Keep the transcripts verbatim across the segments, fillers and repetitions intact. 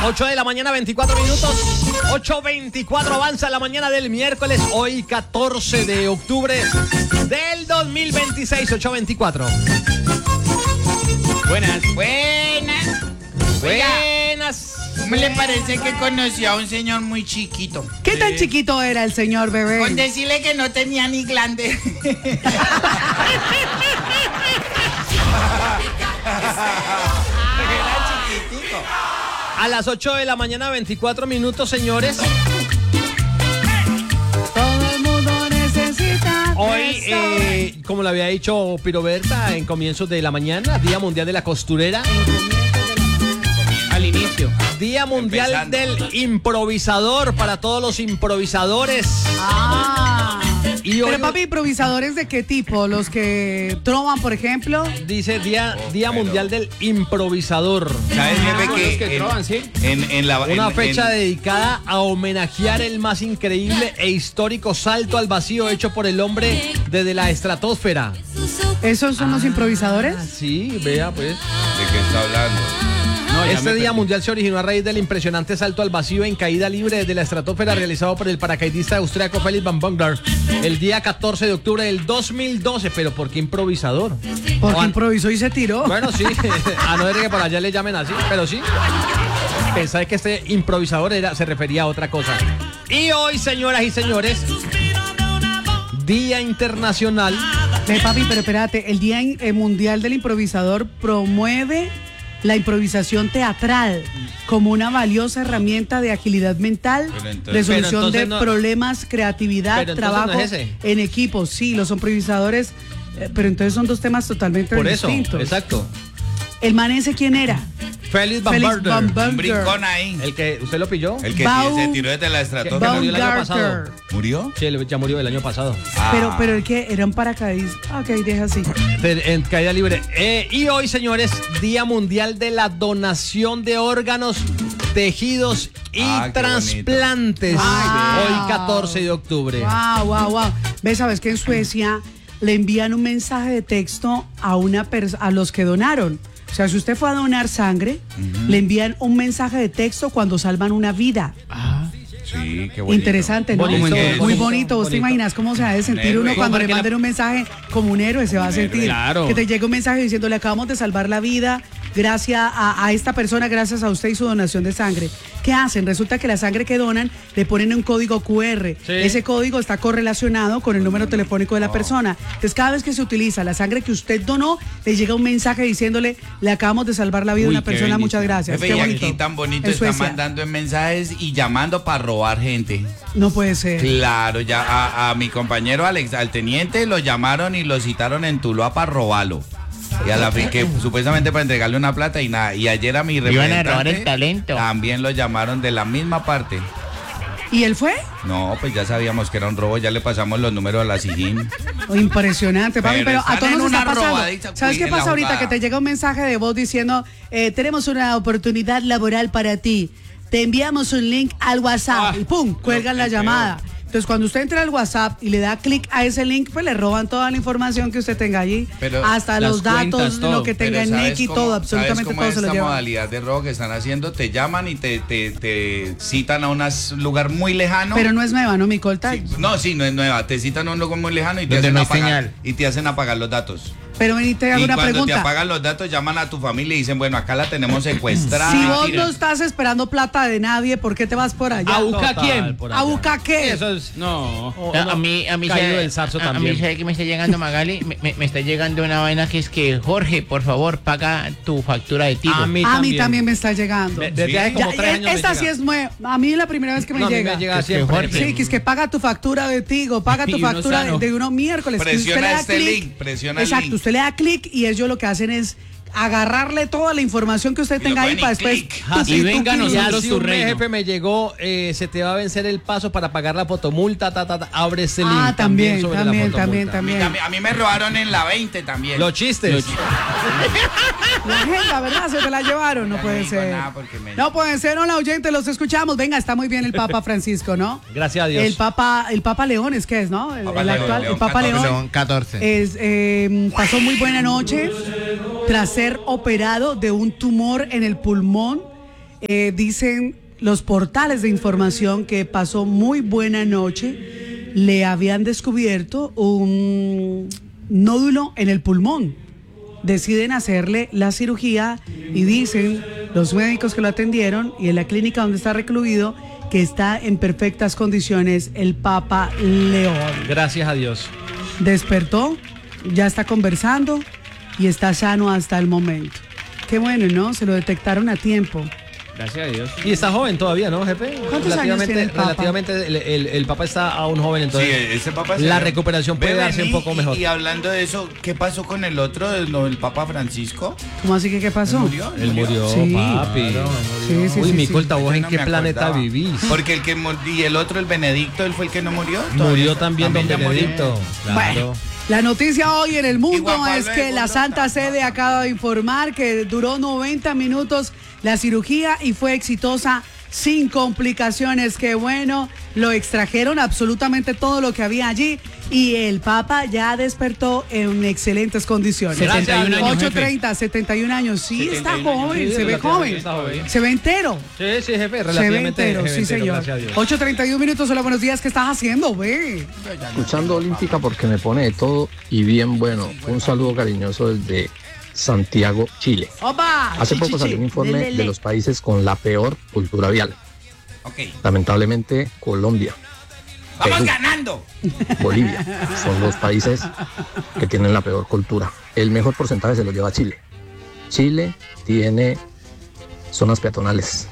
ocho de la mañana, veinticuatro minutos. ocho veinticuatro, avanza la mañana del miércoles, hoy catorce de octubre del dos mil veintiséis, ocho veinticuatro. Buenas. Buenas. Buenas. ¿Cómo le parece que conoció a un señor muy chiquito? ¿Qué tan chiquito era el señor bebé? Con decirle que no tenía ni glande. Era chiquitico. A las ocho de la mañana, veinticuatro minutos, señores. Todo el mundo necesita. Hoy, eh, como lo había dicho Piroberta en comienzos de la mañana, Día Mundial de la Costurera. Al inicio. Día Mundial Empezando. del Improvisador para todos los improvisadores. Ah. Y hoy Pero papi, ¿improvisadores de qué tipo? ¿Los que trovan, por ejemplo? dice Día, Día pero- Mundial del Improvisador. ¿Sabes, jefe, son que, los que en, trovan, sí? en, en la Una en- fecha en- dedicada a homenajear el más increíble e histórico salto al vacío hecho por el hombre desde la estratosfera. ¿Esos son los improvisadores? Ah, sí, vea pues. ¿De qué está hablando? No, ya Este me Día perdí. Mundial se originó a raíz del impresionante salto al vacío en caída libre desde la estratosfera realizado por el paracaidista austriaco Felix van Bongler el día catorce de octubre del dos mil doce. Pero ¿por qué improvisador? Porque O an- improvisó y se tiró. Bueno, sí, a no ser que por allá le llamen así, pero sí. Pensaba que este improvisador era, se refería a otra cosa. Y hoy, señoras y señores, Día Internacional. Ve, papi, pero espérate, el Día eh, Mundial del Improvisador promueve la improvisación teatral como una valiosa herramienta de agilidad mental, Pero entonces- resolución Pero entonces de no- problemas, creatividad, Pero entonces trabajo no es ese. en equipo. Sí, los improvisadores, eh, pero entonces son dos temas totalmente Por eso, distintos. exacto. ¿El man ese quién era? Félix Van Felix Bongler. Van Un Bongler. brincón ahí. El que, ¿usted lo pilló? El que Bau- se tiró desde la Que estratosfera. murió el año Baumgartner. pasado. ¿Murió? Sí, él ya murió el año pasado. Pero, Ah. pero el que era un paracaidista. Ok, deja así. De- En caída libre. Eh, y hoy, señores, Día Mundial de la Donación de Órganos, Tejidos y Ah, qué Trasplantes. Ay, Hoy, wow. catorce de octubre. Wow, wow, wow. ¿Ves? ¿Sabes que en Suecia le envían un mensaje de texto a una pers- a los que donaron? O sea, si usted fue a donar sangre, le envían un mensaje de texto cuando salvan una vida. Sí, qué bonito. Interesante, ¿no? Bonito, Muy bonito, bonito. ¿Vos te bonito. imaginas cómo se ha de sentir héroe. uno cuando le Porque la- manden un mensaje como un héroe? Se va a Un sentir. héroe. Claro. Que te llegue un mensaje diciendo, le acabamos de salvar la vida gracias a, a esta persona, gracias a usted y su donación de sangre. ¿Qué hacen? Resulta que la sangre que donan le ponen un código cu erre. Sí. Ese código está correlacionado con el número telefónico de la persona. Entonces, cada vez que se utiliza la sangre que usted donó, le llega un mensaje diciéndole, le acabamos de salvar la vida a Uy, una qué persona, bendición. muchas gracias. Jefe, Qué y bonito. aquí tan bonito En está Suecia. mandando en mensajes y llamando para robar gente. No puede ser. Claro, ya a, a mi compañero Alex, al teniente, lo llamaron y lo citaron en Tuluá para robarlo. Y a la fin que supuestamente para entregarle una plata y nada. Y ayer a mi Iban a representante robar el talento. también lo llamaron de la misma parte. ¿Y él fue? No, pues ya sabíamos que era un robo, ya le pasamos los números a la SIGIN. Oh, impresionante, papi, Pero pero, a están todos en nos está una pasando. robadita, ¿Sabes qué cuiden la pasa ahorita? jugada. Que te llega un mensaje de voz diciendo, eh, tenemos una oportunidad laboral para ti. Te enviamos un link al WhatsApp Ah, y ¡pum! Cuelgan la es llamada. Entonces, cuando usted entra al WhatsApp y le da clic a ese link, pues le roban toda la información que usted tenga allí. Pero hasta las los datos, cuentas, todo. lo que tenga Pero en ¿sabes N E C y cómo- todo, ¿sabes absolutamente cómo todo es se lo esta llevan. modalidad de robo que están haciendo? Te llaman y te, te, te citan a un lugar muy lejano. Pero no es nueva, ¿no, mi colta? Sí, no, sí, no es nueva. Te citan a un lugar muy lejano y te, Donde hacen no hay apagar, señal. y te hacen apagar los datos. Pero vení, te hago Y una cuando te pregunta. apagan los datos, llaman a tu familia y dicen, bueno, acá la tenemos secuestrada. Si vos Mentira. no estás esperando plata de nadie, ¿por qué te vas por allá? ¿A buscar Total, quién? por ¿A allá. buscar qué? Eso es. No. o- A, no, a mí, a mí, caído sabe- del zarzo a, a también. mí sabe que me está llegando, Magali, me, me- me está llegando una vaina que es que, Jorge, por favor, paga tu factura de Tigo. A mí A mí también. también me está llegando. De- Desde Sí. hace como Ya, tres eh, años. me esta sí llega. es nueva. A mí es la primera vez que me No, a mí llega. me llega Es que siempre. Jorge- Sí, que es que paga tu factura de Tigo, paga tu Y uno factura de, sano. de unos miércoles. Y Presiona usted le da este clic. link, presiona el Exacto, link. usted le da clic y ellos lo que hacen es agarrarle toda la información que usted Y lo tenga ahí ponen para en después. clic. Ah, tuqui, y venga tuqui. Y nosotros así tu un reino. jefe me llegó, eh, se te va a vencer el paso para pagar la fotomulta, ta, ta, ta, abre ese link. Ah, también, sobre la también, fotomulta. también, A también. mí, a mí- a mí me robaron en la veinte también. Los chistes. La agenda, ¿verdad? Se te la llevaron, no Ya no puede digo ser. nada porque me- No puede ser, hola oyente, los escuchamos. Venga, está muy bien el Papa Francisco, ¿no? Gracias a Dios. El Papa, el Papa León es que es, ¿no? El, Papa el León, actual, León el Papa catorce. León. León catorce. Es, eh, pasó muy buena noche tras ser operado de un tumor en el pulmón. Eh, dicen los portales de información que pasó muy buena noche. Le habían descubierto un nódulo en el pulmón. Deciden hacerle la cirugía y dicen los médicos que lo atendieron y en la clínica donde está recluido que está en perfectas condiciones el Papa León. Gracias a Dios. Despertó, ya está conversando y está sano hasta el momento. Qué bueno, ¿no? Se lo detectaron a tiempo. Gracias a Dios. Y está joven todavía, ¿no, jefe? ¿Cuántos años tiene el Papa? Relativamente, el, el, el Papa está aún joven, entonces Sí, ese Papa la se- recuperación puede Ve, darse vení, un poco mejor. Y, y hablando de eso, ¿qué pasó con el otro, el, no, el Papa Francisco? ¿Cómo así que qué pasó? ¿Él murió? Él murió, Sí. papi. Sí, sí, Uy, sí, Micolta, sí. ¿vos en Yo no qué me planeta acordaba. vivís? Porque el que mur- y el otro, el Benedicto, él fue el que no murió. Murió Todavía- también don ya murió. Benedicto. Claro. Bueno, la noticia hoy en el mundo Y Juan Pablo es que la segundo Santa está- Sede acaba de informar que duró noventa minutos la cirugía y fue exitosa sin complicaciones. Qué bueno, lo extrajeron absolutamente todo lo que había allí y el Papa ya despertó en excelentes condiciones. setenta y un años, ocho jefe. treinta, setenta y un años, sí está setenta y un años. joven, Sí, se ve relativamente joven, está joven. se ve entero. Sí, sí, jefe, Se ve relativamente entero, jefe sí entero, señor. gracias a Dios. ocho treinta y un minutos, hola, buenos días, ¿qué estás haciendo, ve? Escuchando Olímpica porque me pone de todo y bien bueno. Un saludo cariñoso desde Santiago, Chile. Opa, Hace poco chichichi, salió un informe lelele. de los países con la peor cultura vial. Ok. Lamentablemente, Colombia, ¡Vamos Perú, ganando! Bolivia son los países que tienen la peor cultura. El mejor porcentaje se lo lleva Chile. Chile tiene zonas peatonales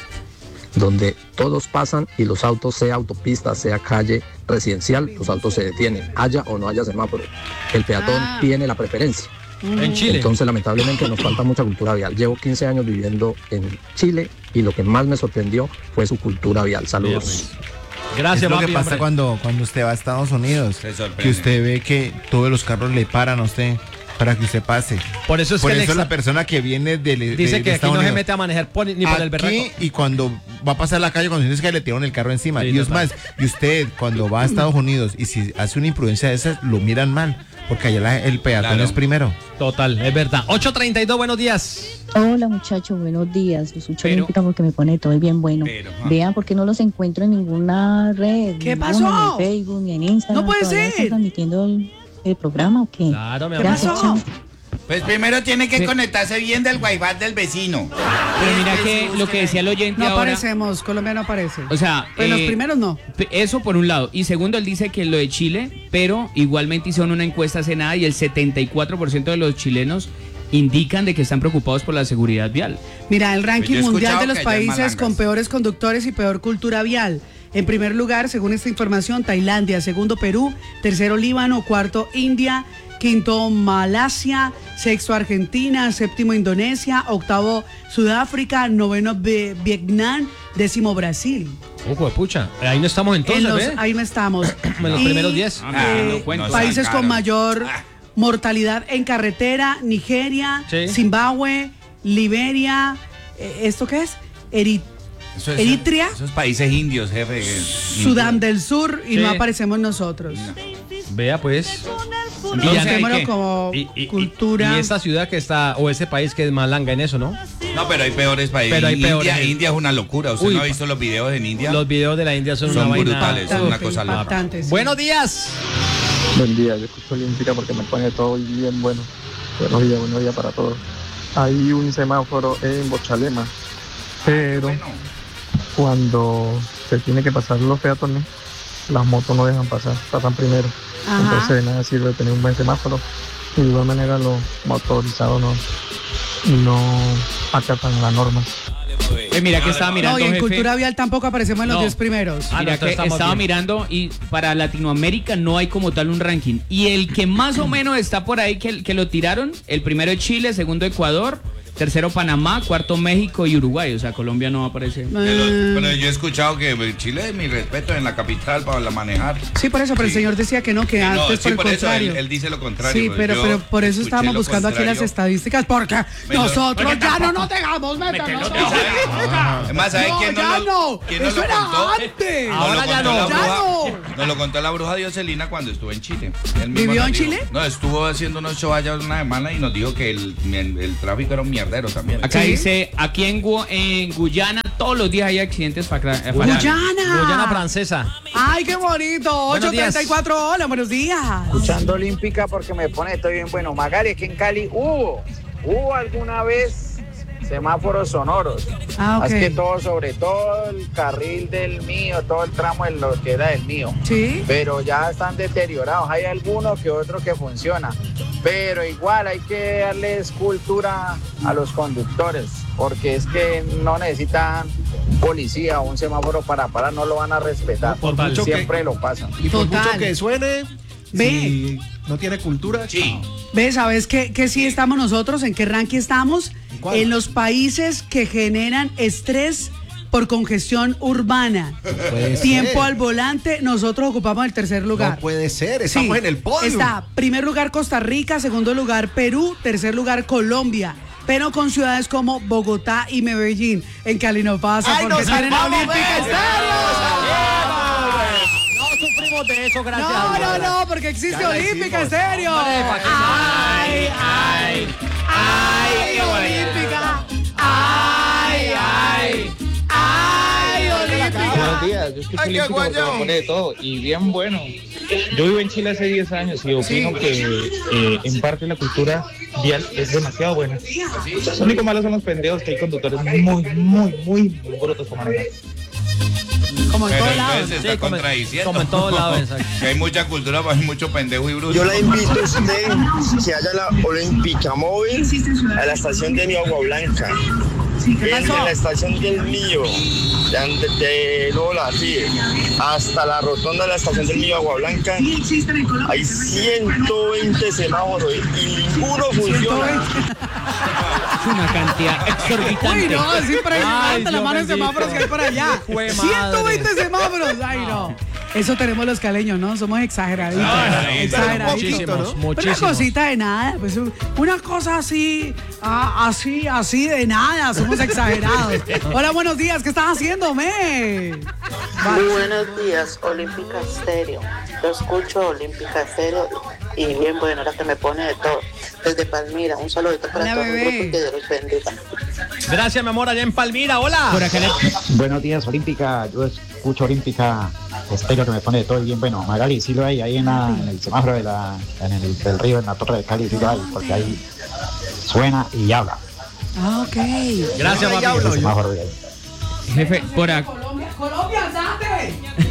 donde todos pasan y los autos, sea autopista, sea calle residencial, los autos se detienen, haya o no haya semáforo. El peatón Ah. tiene la preferencia. En Chile. Entonces, lamentablemente, nos falta mucha cultura vial. Llevo quince años viviendo en Chile y lo que más me sorprendió fue su cultura vial. Saludos. Gracias, es lo papi, que pasa hombre. cuando, cuando usted va a Estados Unidos, Se sorprende. que usted ve que todos los carros le paran a usted para que usted pase. Por eso es Por que el eso extra- la persona que viene de, de- dice de que aquí Estados no se Unidos, mete a manejar por- ni por el berraco. aquí, y cuando va a pasar la calle, cuando dice que le tiraron el carro encima. Sí, y es total. más, y usted cuando va a Estados Unidos y si hace una imprudencia de esas, lo miran mal, porque allá la- el peatón Claro. es primero. Total, es verdad. ocho treinta y dos, buenos días. Hola muchachos, buenos días. Los escucho Pero- Olímpica porque me pone todo bien bueno. Pero, ah. Vean porque no los encuentro en ninguna red. ¿Qué ninguna, pasó? Ni en Facebook, ni en Instagram. No puede ¿Todavía ser. ¿Están transmitiendo el, el programa o qué? Claro, mi ¿Qué amor. Gracias, pasó? chao. Pues primero tiene que Sí. conectarse bien del wifi del vecino. Pero mira que lo que decía el oyente No ahora. aparecemos, Colombia no aparece. O sea, Pues los eh, primeros no. P- Eso por un lado. Y segundo, él dice que lo de Chile, pero igualmente hicieron una encuesta hace nada y el setenta y cuatro por ciento de los chilenos indican de que están preocupados por la seguridad vial. Mira, el ranking Pues yo he mundial escuchado de los que allá hay países malangas. con peores conductores y peor cultura vial. En primer lugar, según esta información, Tailandia, segundo Perú, tercero Líbano, cuarto India, quinto Malasia, sexto Argentina, séptimo Indonesia, octavo Sudáfrica, noveno Ve- Vietnam, décimo Brasil. Ojo de pucha. Ahí no estamos entonces, En los- ¿ve? ahí no estamos. En los Y, primeros diez. Ah, eh, no cuento. países sacaron. con mayor Ah. mortalidad en carretera, Nigeria, Sí. Zimbabue, Liberia, eh, ¿esto qué es? Eri- Eso es- Eritrea, Esos países indios, jefe. que- Sudán del Sur y Sí. no aparecemos nosotros. Vea, pues. Entonces, ¿hay Busquémoslo qué? como Y, y- y- cultura. y esta ciudad que está, o ese país que es malanga en eso, ¿no? No, pero hay peores países. Pero hay India, peores. India es una locura. ¿Usted Uy, no ha visto los videos en India? Los videos de la India son, Son una vaina brutales, son una Impactante, cosa loca. impactante, sí. Buenos días. Buen día, yo escucho Olímpica porque me pone de todo y bien bueno. Buenos días, buenos días para todos. Hay un semáforo en Bochalema, pero Bueno, cuando se tiene que pasar los peatones, las motos no dejan pasar, pasan primero. Ajá. Entonces de nada sirve tener un buen semáforo. Y de igual manera los motorizados no, no acatan la norma. Eh, mira que estaba mirando, No, y en jefe. cultura vial tampoco aparecemos en los No. diez primeros. Ah, no, Mira entonces que estamos estaba bien. mirando y para Latinoamérica no hay como tal un ranking. Y el que más o menos está por ahí que, que lo tiraron, el primero es Chile, segundo Ecuador, tercero Panamá, cuarto México y Uruguay. O sea, Colombia no aparece. pero, Eh, pero yo he escuchado que Chile, mi respeto, en la capital para la manejar. sí, por eso, pero el Sí. señor decía que no, que No, antes sí, por el por eso contrario. él, él dice lo contrario. Sí, pero, Yo pero por eso escuché estábamos lo buscando aquí las contrario. estadísticas, porque Me lo- nosotros porque ya no nos dejamos meter. Mételo, nosotros. Es más, ¿sabes No, quién ya nos lo, no. quién nos Eso lo era contó? antes. Nos Ahora lo ya contó no. la Ya bruja- no. Nos lo contó la bruja Dioselina cuando estuvo en Chile. Él mismo ¿Vivió nos en dijo- Chile? No, estuvo haciendo unos shows allá una semana y nos dijo que el, el, el tráfico era un mierda. mierdero también. Acá ¿Sí? dice, aquí en, Gu- en Guyana todos los días hay accidentes para Guyana. Guyana francesa. Ay, qué bonito. Buenos ocho días. treinta y cuatro, hola, buenos días. Escuchando Olímpica porque me pone, estoy bien bueno. Magali, aquí en Cali hubo, hubo alguna vez semáforos sonoros. Ah, ok. Así que todo, sobre todo el carril del mío, todo el tramo de lo que era del mío. Sí. Pero ya están deteriorados. Hay alguno que otro que funciona. Pero igual hay que darles cultura a los conductores, porque es que no necesitan policía o un semáforo para parar, no lo van a respetar. Por mucho que- Siempre lo pasan. Y por Total. mucho que suene, Ve. si no tiene cultura, Sí. ¿Ves? ¿Sabes qué, qué sí estamos nosotros? ¿En qué ranking estamos? ¿Cuál? En los países que generan estrés por congestión urbana. puede Tiempo ser. al volante, nosotros ocupamos el tercer lugar. No puede ser, estamos Sí, en el podio. Está, primer lugar Costa Rica, segundo lugar Perú, tercer lugar Colombia. Pero con ciudades como Bogotá y Medellín. En Cali no pasa ¡Ay, porque nos tienen salvamos, Olímpica ves! No sufrimos de eso, gracias. No, a no, Dios. no, porque existe Ya la Olímpica, hicimos. Estéreo. Hombre, ¿para qué? Ay, ay, ay, Olímpica. Ay, ay, ay, Olímpica. Buenos días, yo escucho Ay, qué Olímpica porque guayao. me pone de todo y bien bueno. Yo vivo en Chile hace diez años y opino que eh, en parte la cultura vial es demasiado buena. Lo único malo son los pendejos, que hay conductores muy, muy, muy brutos para manejar. Como en Pero todos lados. entonces se está Sí, como- contradiciendo. como en todos lados, exacto. Que hay mucha cultura, pero hay mucho pendejo y bruto. Yo la invito a usted que haya la Olímpica móvil a la estación de mi Agua Blanca. Entre la estación del mío, de, de, de Lola, sí, hasta la rotonda de la estación del mío Agua Blanca, hay ciento veinte semáforos y ninguno funciona. Es una cantidad exorbitante. Uy, no, es Ay, impresionante la Dios mano de bendito. semáforos que hay por allá. Jue ciento veinte madre. semáforos. Ay, no. Eso tenemos los caleños, ¿no? Somos exageraditos. Ay, exageraditos. Muchísimos, Pero una muchísimos. cosita de nada, pues una cosa así, ah, así, así de nada, somos exagerados. Hola, buenos días, ¿qué estás haciendo, me? Muy buenos días, Olímpica Estéreo. Yo escucho Olímpica Estéreo y bien bueno, la que me pone de todo. Desde Palmira, un saludito para Hola, todo el bebé. grupo y que Dios los bendiga. Gracias, mi amor, allá en Palmira. Hola. Por acá le... Buenos días, Olímpica. Yo escucho Olímpica Estéreo que me pone de todo y bien bueno. Magali, sí lo hay ahí en, la- en el semáforo de la, en el del río, en la Torre de Cali, sí lo hay, porque ahí suena y habla. Ah, ok. Gracias, Ay, papi. hablo El yo. semáforo de ahí. Jefe, por acá... Colombia, Colombia, alzate.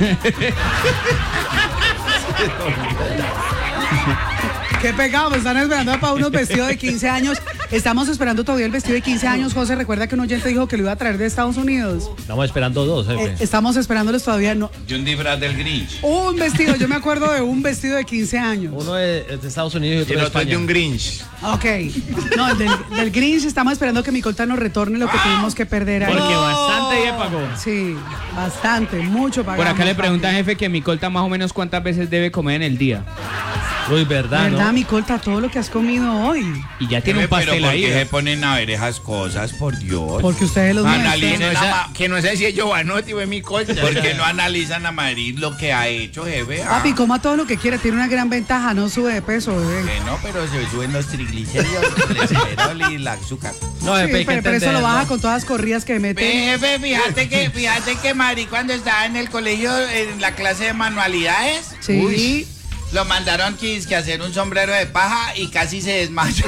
Qué pecado, me están esperando para unos vestidos de quince años. Estamos esperando todavía el vestido de quince años. José, recuerda que un oyente dijo que lo iba a traer de Estados Unidos. Estamos esperando dos, jefe. Eh, estamos esperándolos todavía. No. Y un disfraz del Grinch. Un vestido, yo me acuerdo de un vestido de quince años. Uno de, de Estados Unidos y Y otro el de otro es de España. un Grinch. Ok. No, el del, del Grinch estamos esperando que mi colta nos retorne lo que tuvimos que perder ahí. Porque bastante ya pagó. Sí, bastante, mucho pagamos. Por acá le papi. pregunta, jefe, que mi colta más o menos cuántas veces debe comer en el día. Uy, verdad, ¿Verdad, ¿no? mi colta, todo lo que has comido hoy? Y ya tiene Jefe, un pero pastel ¿por ahí. qué se ponen a ver esas cosas? Por Dios. Porque ustedes los Analicen muestran. a Ma- Que no sé si es Giovanotti o es mi colcha. ¿Por qué no analizan a Madrid lo que ha hecho, jefe? Ah, Papi, coma todo lo que quiera, tiene una gran ventaja, no sube de peso, bebé. que no, pero se suben los triglicéridos, el colesterol y el azúcar. No, Sí, jefe, hay que pero, pero eso lo entenderlo. baja con todas las corridas que Ve, mete. jefe, fíjate que, fíjate que Madrid cuando estaba en el colegio, en la clase de manualidades, Sí. uy, lo mandaron que, que hacer un sombrero de paja y casi se desmayó.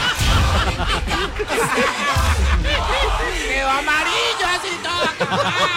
Quedó amarillo así todo.